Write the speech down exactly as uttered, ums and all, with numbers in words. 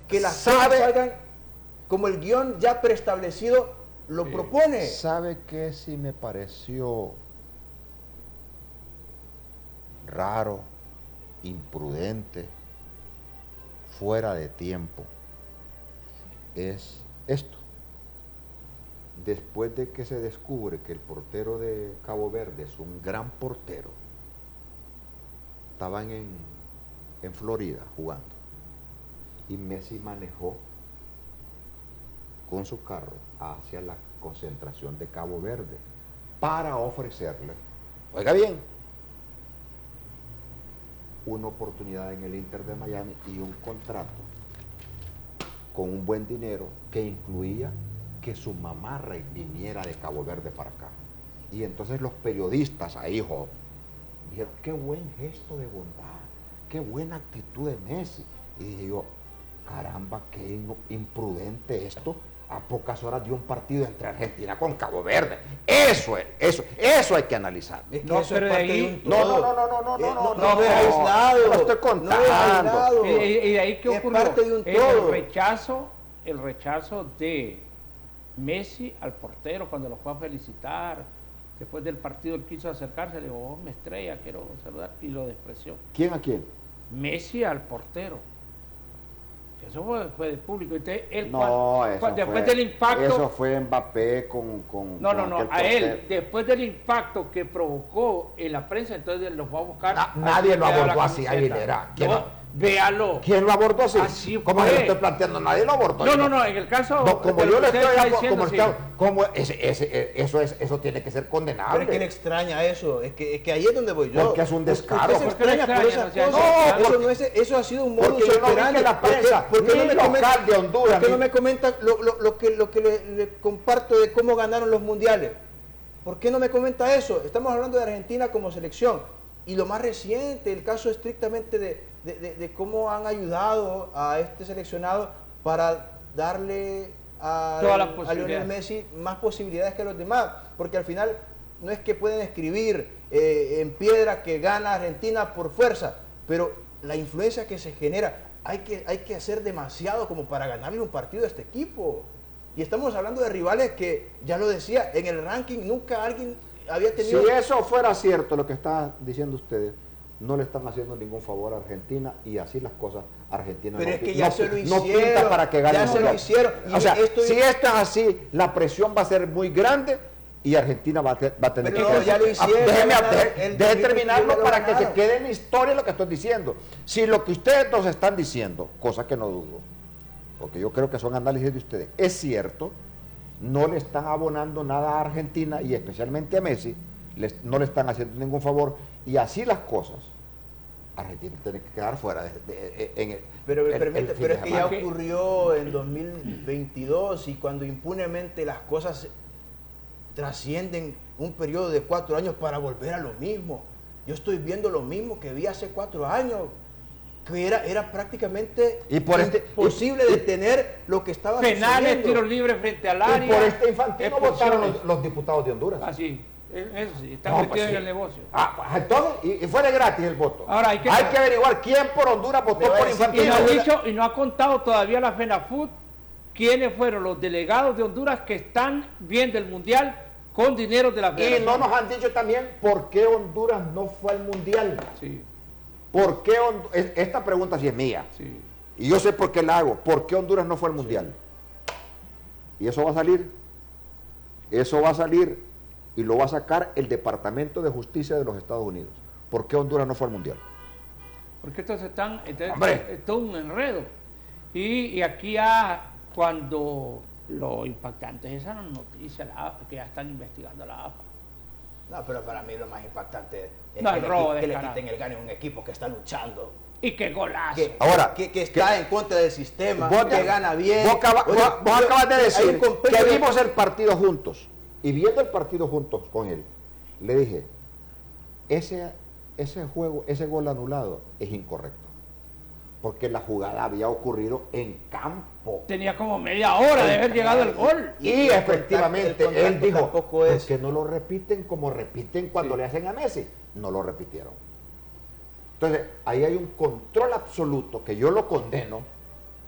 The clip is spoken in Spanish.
que las cosas ¿Sabe? salgan como el guión ya preestablecido lo Sí. propone. ¿Sabe qué sí me pareció raro, imprudente, fuera de tiempo? Es esto. Después de que se descubre que el portero de Cabo Verde es un gran portero, estaban en, en Florida jugando y Messi manejó con su carro hacia la concentración de Cabo Verde para ofrecerle, oiga bien, una oportunidad en el Inter de Miami y un contrato con un buen dinero que incluía que su mamá viniera de Cabo Verde para acá. Y entonces los periodistas ahí, jo, dijeron, qué buen gesto de bondad, qué buena actitud de Messi. Y dije yo, caramba, qué imprudente esto, a pocas horas de un partido entre Argentina con Cabo Verde. Eso es, eso, eso hay que analizar. Es que No, eso pero es de parte ahí- de un No, todo. no, no, no, no, Eh, no, no, no, no, no es aislado. no estoy No es contando. aislado. Y, y- y de ahí qué Es ocurrió. parte de un El todo. rechazo, el rechazo de Messi al portero cuando lo fue a felicitar. Después del partido él quiso acercarse, le dijo, oh, me estrella, quiero saludar, y lo despreció. ¿Quién a quién? Messi al portero. Eso fue, fue de público. Entonces, él, No, cuan- eso cuan- después fue, del impacto. eso fue Mbappé con, con No, no, con no, aquel a él, portero. después del impacto que provocó en la prensa, entonces los va a buscar. Na- a nadie ver lo si queda la abordó así, camiseta. Aguilera. ¿Quién No, lo- véalo. ¿Quién lo abordó así? Así ¿Cómo fue. yo estoy planteando? Nadie lo abordó. No, no, no, en el caso. No, como de lo yo que le usted estoy está hablando, diciendo, como sí. está- como ese, ese, eso, es, eso tiene que ser condenable. Pero es que le extraña eso, es que, es que ahí es donde voy yo. Porque es un descaro. Usted se ¿Por qué le extraña por extraña? esas O sea, cosas. no, eso, porque- no es, eso ha sido un modus porque yo no vi operandi. que la ¿Por qué- prensa, por qué ni no me local comenta- de Honduras, ¿Por qué no ni- me comenta lo, lo- lo que, lo que le, le comparto de cómo ganaron los mundiales? ¿Por qué no me comenta eso? Estamos hablando de Argentina como selección. Y lo más reciente, el caso estrictamente de, de, de- de cómo han ayudado a este seleccionado para darle a, Todas las a Lionel posibilidades. Messi más posibilidades que a los demás. Porque al final no es que pueden escribir eh, en piedra que gana Argentina por fuerza, pero la influencia que se genera, hay que, hay que hacer demasiado como para ganarle un partido a este equipo. Y estamos hablando de rivales que, ya lo decía, en el ranking nunca alguien había Si tenido... eso fuera cierto, lo que están diciendo ustedes, no le están haciendo ningún favor a Argentina y así las cosas, Argentina Pero no, es que pi- ya no se pi- lo no pinta hicieron, para que gane ya el se lo mundial. hicieron. Y O sea, esto- si esto es así, la presión va a ser muy grande y Argentina va a, te- va a tener Pero que... no, ya lo hicieron, Ah, déjeme, ya ganaron, deje- el deje dos mil terminarlo veintiuno para lo que se ganaron. quede en la historia lo que estoy diciendo. Si lo que ustedes nos están diciendo, cosa que no dudo, porque yo creo que son análisis de ustedes, es cierto, no le están abonando nada a Argentina y especialmente a Messi, les- no le están haciendo ningún favor y así las cosas, Argentina tiene que quedar fuera de, de- de- en el, Pero, me el- permite, el fin pero de es que ya semana. ocurrió en dos mil veintidós y cuando impunemente las cosas trascienden un periodo de cuatro años para volver a lo mismo. Yo estoy viendo lo mismo que vi hace cuatro años, que era, era prácticamente Y por este- imposible y- detener lo que estaba Penales, sucediendo. tiros libres frente al área. Y por este infantino votaron expulsiones. los, los diputados de Honduras. Así, eso sí, están No, metidos pues sí. en el negocio. Ah, pues, entonces, y, y fue de gratis el voto. Ahora, hay que- averiguar quién por Honduras Le votó voy a por decir Y infantino. no, ha Mira, dicho, y no ha contado todavía la FENAFUT quiénes fueron los delegados de Honduras que están viendo el Mundial con dinero de la Y Federación. no nos han dicho también por qué Honduras no fue al Mundial. Sí, ¿Por qué Hond- es- Esta pregunta sí es mía. sí. Y yo sé por qué la hago. ¿Por qué Honduras no fue al Mundial? Y eso va a salir. Eso va a salir y lo va a sacar el Departamento de Justicia de los Estados Unidos. ¿Por qué Honduras no fue al Mundial? Porque estos están, entonces, ¡Hombre! es todo un enredo. Y, y aquí ya, cuando lo impactante es esa noticia, la A F A, que ya están investigando a la A F A. No, pero para mí lo más impactante es No, que, el le, robo qui- que le descarado. quiten el gane a un equipo que está luchando. Y qué golazo. Que, Ahora, que, que está en contra del sistema, Vos, que gana bien. Vos, acaba- Oye, vos- vos yo- acabas de hay decir un compendio que de- vimos el partido juntos. Y viendo el partido juntos con él, le dije, ese, ese juego, ese gol anulado es incorrecto. Porque la jugada había ocurrido en campo. Tenía como media hora de haber llegado el gol. Y, Y el efectivamente, contacto- el él dijo, contacto tampoco ¿por es- qué no lo repiten como repiten cuando Sí. le hacen a Messi? No lo repitieron. Entonces, ahí hay un control absoluto que yo lo condeno,